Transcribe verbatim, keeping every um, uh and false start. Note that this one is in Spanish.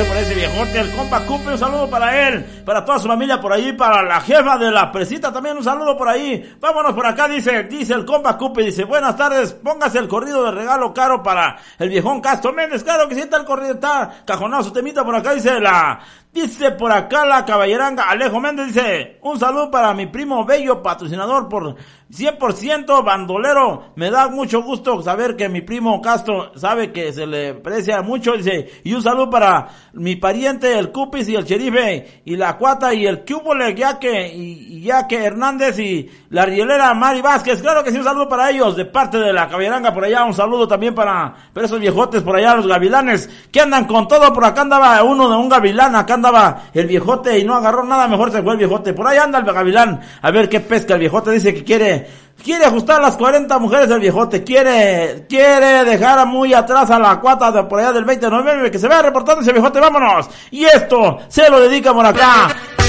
reportaje por ese viejote, el compa Cupe, un saludo para él, para toda su familia por ahí, para la jefa de la presita también, un saludo por ahí. Vámonos por acá, dice, dice el compa Cupe, dice, buenas tardes, póngase el corrido de regalo caro para el viejón Castro Méndez, claro que sí está el corrido, está cajonado su temita por acá, dice la... Dice por acá la caballeranga Alejo Méndez, dice, un saludo para mi primo Bello, patrocinador por cien por ciento bandolero. Me da mucho gusto saber que mi primo Castro sabe que se le aprecia mucho, dice, y un saludo para mi pariente el Cupis y el Cherife y la Cuata y el Cúbole, ya que, y, y ya que Hernández y la rielera Mari Vázquez, claro que sí, un saludo para ellos de parte de la caballeranga por allá, un saludo también para, para esos viejotes por allá, los gavilanes que andan con todo. Por acá andaba uno de un gavilán, acá andaba el viejote y no agarró nada, mejor se fue el viejote. Por ahí anda el gavilán, a ver qué pesca el viejote, dice que quiere, quiere ajustar las cuarenta mujeres del viejote, quiere, quiere dejar muy atrás a la Cuata de por allá del veinte de noviembre, que se vea reportando ese viejote, vámonos. Y esto se lo dedica por acá